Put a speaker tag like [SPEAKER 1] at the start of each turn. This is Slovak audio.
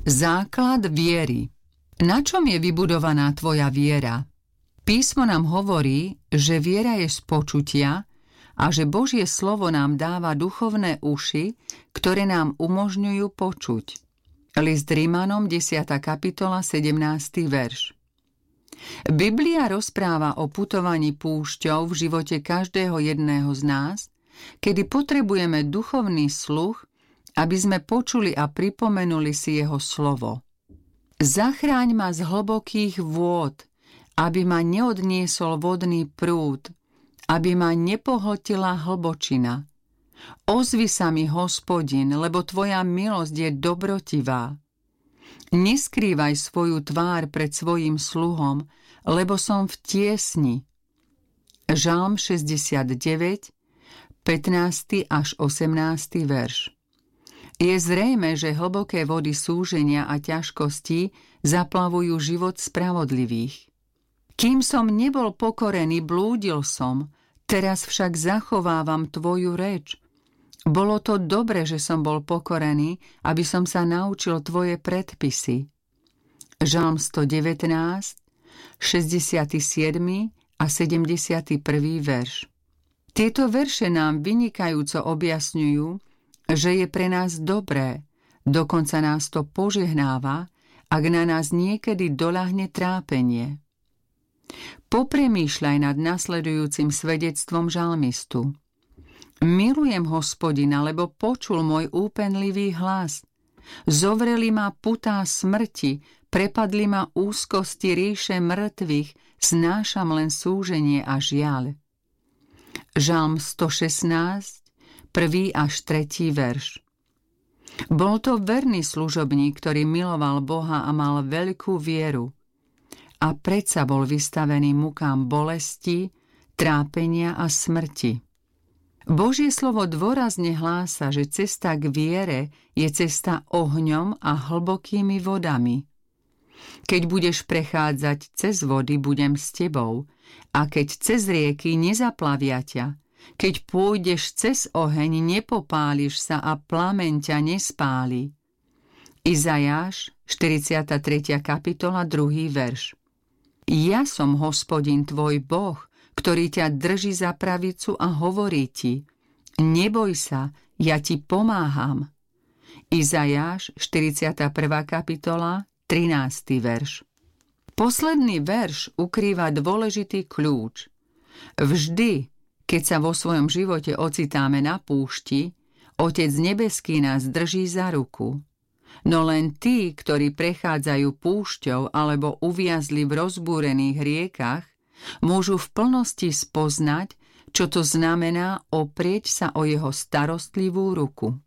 [SPEAKER 1] Základ viery. Na čom je vybudovaná tvoja viera? Písmo nám hovorí, že viera je z počutia a že Božie slovo nám dáva duchovné uši, ktoré nám umožňujú počuť. List Rímanom 10. kapitola 17. verš. Biblia rozpráva o putovaní púšťou v živote každého jedného z nás, kedy potrebujeme duchovný sluch, aby sme počuli a pripomenuli si jeho slovo. Zachráň ma z hlbokých vôd, aby ma neodniesol vodný prúd, aby ma nepohltila hlbočina. Ozvi sa mi, Hospodin, lebo tvoja milosť je dobrotivá. Neskrývaj svoju tvár pred svojím sluhom, lebo som v tiesni. Žalm 69, 15. až 18. verš. Je zrejme, že hlboké vody súženia a ťažkostí zaplavujú život spravodlivých. Kým som nebol pokorený, blúdil som, teraz však zachovávam tvoju reč. Bolo to dobre, že som bol pokorený, aby som sa naučil tvoje predpisy. Žalm 119, 67. a 71. verš. Tieto verše nám vynikajúco objasňujú, že je pre nás dobré, dokonca nás to požehnáva, ak na nás niekedy doľahne trápenie. Popremýšľaj nad nasledujúcim svedectvom žalmistu. Milujem Hospodina, lebo počul môj úpenlivý hlas. Zovreli ma putá smrti, prepadli ma úzkosti ríše mŕtvych, znášam len súženie a žiaľ. Žalm 116, 1. až 3. verš. Bol to verný služobník, ktorý miloval Boha a mal veľkú vieru. A predsa bol vystavený mukám bolesti, trápenia a smrti. Božie slovo dôrazne hlása, že cesta k viere je cesta ohňom a hlbokými vodami. Keď budeš prechádzať cez vody, budem s tebou, a keď cez rieky, nezaplavia ťa. Keď pôjdeš cez oheň, nepopáliš sa a plameň ťa nespáli. Izajáš, 43. kapitola, 2. verš. Ja som Hospodin tvoj Boh, ktorý ťa drží za pravicu a hovorí ti: neboj sa, ja ti pomáham. Izajáš, 41. kapitola, 13. verš. Posledný verš ukrýva dôležitý kľúč. Vždy, keď sa vo svojom živote ocitáme na púšti, Otec nebeský nás drží za ruku. No len tí, ktorí prechádzajú púšťou alebo uviazli v rozbúrených riekach, môžu v plnosti spoznať, čo to znamená oprieť sa o jeho starostlivú ruku.